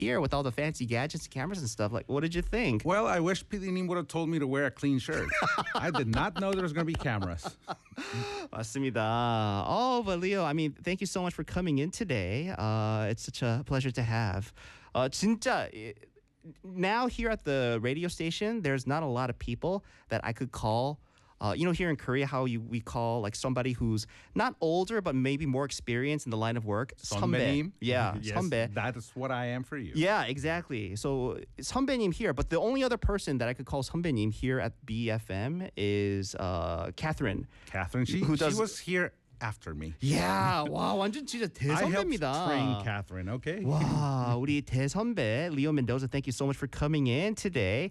here with all the fancy gadgets, cameras, and stuff. Like, what did you think? Well, I wish PD님 would have told me to wear a clean shirt. I did not know there was going to be cameras. 맞습니다. Oh, but Leo, I mean, thank you so much for coming in today. It's such a pleasure to have. 진짜 now here at the radio station, there's not a lot of people that I could call. Here in Korea, how we call like somebody who's not older but maybe more experienced in the line of work. 선배님? Yeah, yes, 선배. That is what I am for you. Yeah, exactly. So 선배님 here, but the only other person that I could call 선배님 here at BFM is Catherine. Catherine, she was here after me. Yeah, 와 완전 진짜 I helped 대선배입니다. train Catherine, okay? Wow, 우리 대선배 Leo Mendoza, thank you so much for coming in today.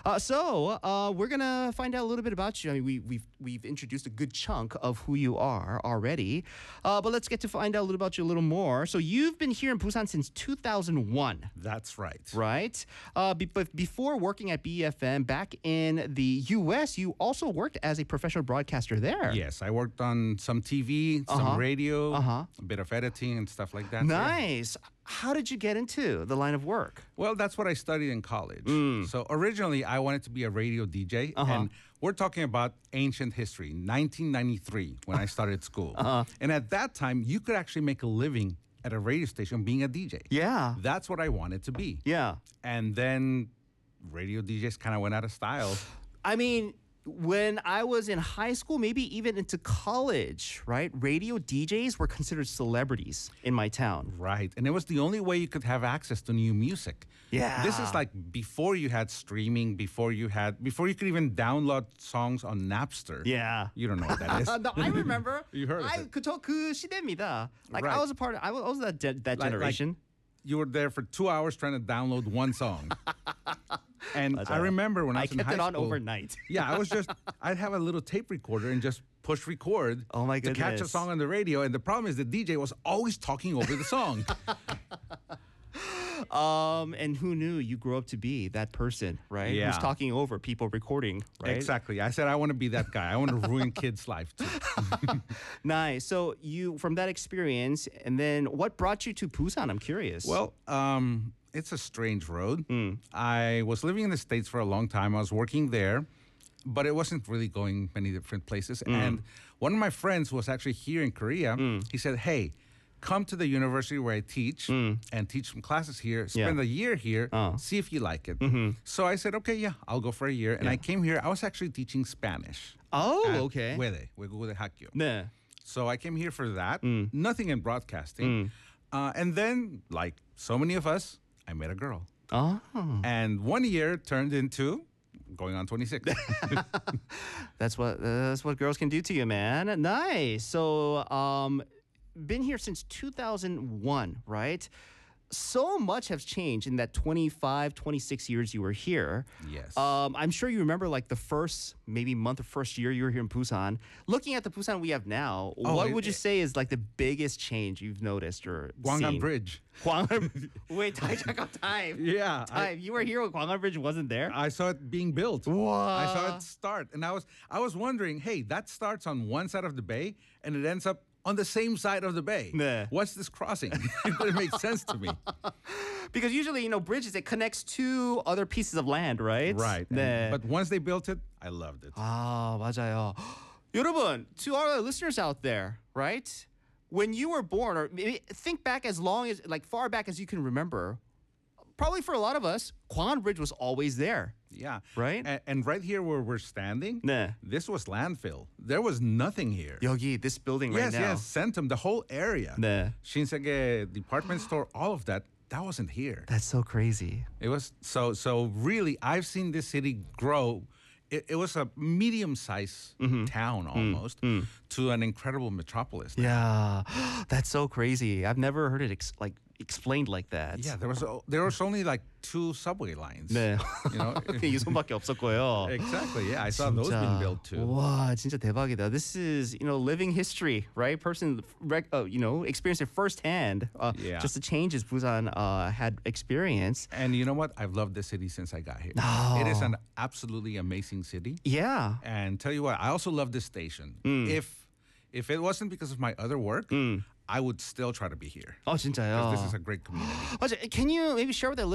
So we're gonna find out a little bit about you. I mean, we've introduced a good chunk of who you are already, but let's get to find out a little about you a little more. So you've been here in Busan since 2001. That's right. Right? But before working at BFM back in the U.S., you also worked as a professional broadcaster there. Yes, I worked on some TV, some radio, a bit of editing and stuff like that. Nice. How did you get into the line of work? Well, that's what I studied in college. So originally, I wanted to be a radio DJ, and we're talking about ancient history, 1993, when I started school. And at that time, you could actually make a living at a radio station being a DJ. Yeah. That's what I wanted to be. Yeah. And then radio DJs kind of went out of style. I mean, when I was in high school, maybe even into college, right? Radio DJs were considered celebrities in my town. Right. And it was the only way you could have access to new music. Yeah. This is like before you had streaming, before you could even download songs on Napster. Yeah. You don't know what that is. No, I remember. You heard of it. 그 시대입니다. Like Right. I was a part of, I was that generation. You were there for 2 hours trying to download one song. And I remember when I was in kept high it on school, overnight. Yeah, I'd have a little tape recorder and just push record Oh my to catch a goodness. song on the radio. And the problem is the DJ was always talking over the song. And who knew you grew up to be that person, right? Yeah. Who's talking over people recording, right? Exactly. I said I want to be that guy. I want to ruin kids' life too. Nice. So you, from that experience, and then what brought you to Busan? I'm curious. Well, it's a strange road. I was living in the States for a long time. I was working there, but it wasn't really going many different places. And one of my friends who was actually here in Korea, he said, hey, come to the university where I teach and teach some classes here, spend a year here, see if you like it. So I said, okay, yeah, I'll go for a year. And I came here. I was actually teaching Spanish. oh, okay. 외국어대 학교. 네. So I came here for that. Nothing in broadcasting. And then, like so many of us, I met a girl. Oh. And 1 year turned into going on 26. That's what girls can do to you, man. Nice. So, been here since 2001, right? So much has changed in that 25, 26 years you were here. Yes. I'm sure you remember like the first maybe month or first year you were here in Busan. Looking at the Busan we have now, what would you say is like the biggest change you've noticed or Gwangan seen? Bridge. Wait, time. Yeah. Time. You were here when Gwangan Bridge wasn't there? I saw it being built. What? I saw it start. And I was wondering, hey, that starts on one side of the bay and it ends up on the same side of the bay. 네. What's this crossing? It didn't make sense to me. Because usually, bridges, it connects two other pieces of land, right? Right. 네. But once they built it, I loved it. 아, 맞아요. 여러분, to our listeners out there, right? When you were born, or maybe think back as long as, like far back as you can remember, probably for a lot of us, Gwangan Bridge was always there. Yeah. Right? And right here where we're standing, 네. this was landfill. There was nothing here. 여기, this building right now. Yes, Centum, the whole area. 네. Shinsegae department store, all of that wasn't here. That's so crazy. It was so really, I've seen this city grow. It was a medium-sized town almost to an incredible metropolis. Yeah, that's so crazy. I've never heard it explained like that. Yeah, there was only like 2 subway lines. 네. You know? 이 손밖에 없었고요. Exactly. Yeah, I saw those being built too. 와, 진짜 대박이다. This is, living history, right? Person, experienced it firsthand. Yeah. Just the changes Busan had experienced. And you know what? I've loved this city since I got here. Oh. It is an absolutely amazing city. Yeah. And tell you what, I also love this station. If it wasn't because of my other work, I would still try to be here. 진짜요? This is a great community. Can you maybe share with our